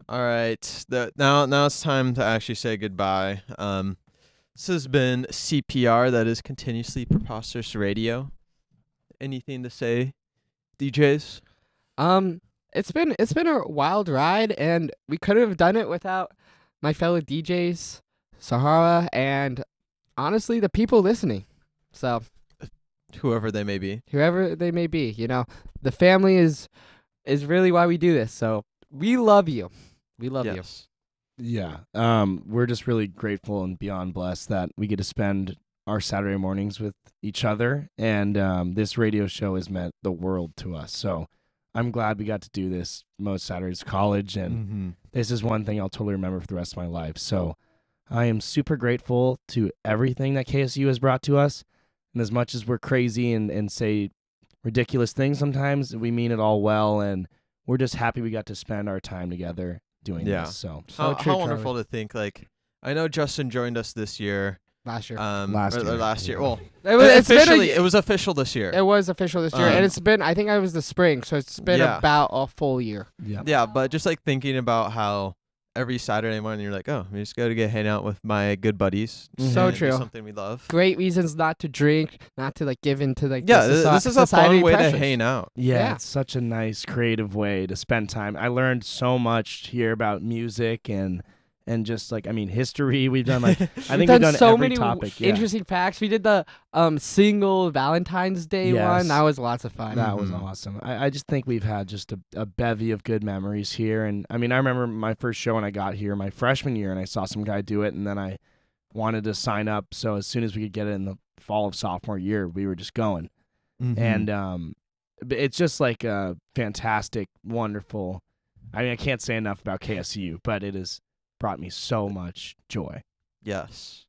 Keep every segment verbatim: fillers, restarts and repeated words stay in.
All right. The, now, now it's time to actually say goodbye. Um, this has been C P R. That is Continuously Preposterous Radio. Anything to say, D Js? Um, it's been it's been a wild ride, and we couldn't have done it without my fellow D Js, Sahara, and honestly, the people listening. So, Whoever they may be. whoever they may be, you know, the family is is really why we do this. So, we love you. We love you. Yes. Yeah. Um, we're just really grateful and beyond blessed that we get to spend our Saturday mornings with each other. And um, this radio show has meant the world to us. So I'm glad we got to do this most Saturdays of college. And Mm-hmm. this is one thing I'll totally remember for the rest of my life. So I am super grateful to everything that K S U has brought to us. And as much as we're crazy and, and say ridiculous things sometimes, we mean it all well. And we're just happy we got to spend our time together doing Yeah. this. So How, true, how wonderful to think. Like, I know Justin joined us this year. Last year. Um, Last or- or year, last year. yeah. Well, it was, it's been a officially, y- it was official this year. It was official this year, Um, and it's been, I think I was the spring, so it's been Yeah. about a full year. yeah. Yeah, but just like thinking about how every Saturday morning you're like, oh, we just go to get hang out with my good buddies. So and do true. Something we love. Great reasons not to drink, not to like give into like Yeah, the th- soci- this is a society fun way pressures. to hang out. Yeah, Yeah. it's such a nice, creative way to spend time. I learned so much here about music and and just like I mean history. We've done like I think we've done, done so every many topic. Yeah. interesting facts. We did the um single Valentine's Day Yes. one. That was lots of fun. That was Mhm. awesome. I, I just think we've had just a, a bevy of good memories here. And I mean, I remember my first show when I got here, my freshman year, and I saw some guy do it, and then I wanted to sign up. So as soon as we could get it in the fall of sophomore year, we were just going. Mm-hmm. And um, b- it's just like a fantastic, wonderful. I mean, I can't say enough about K S U, but it has brought me so much joy. Yes.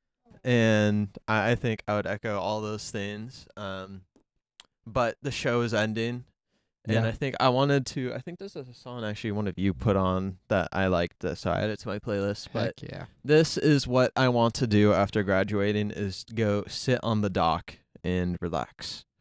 And I, I think I would echo all those things. Um, but the show is ending. And Yeah. I think I wanted to, I think this is a song actually one of you put on that I liked. uh, So I added it to my playlist. But Heck yeah. this is what I want to do after graduating is go sit on the dock and relax.